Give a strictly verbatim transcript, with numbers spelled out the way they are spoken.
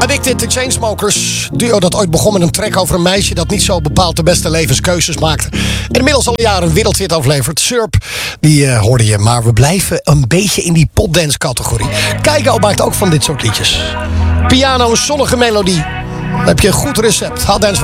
Addicted, de Chainsmokers. Duo dat ooit begon met een track over een meisje dat niet zo bepaald de beste levenskeuzes maakte. En inmiddels al jaren een wereldhit overlevert. Surp, die uh, hoorde je. Maar we blijven een beetje in die popdance categorie. Keigo maakt ook van dit soort liedjes. Piano, zonnige melodie. Dan heb je een goed recept. Hot Dance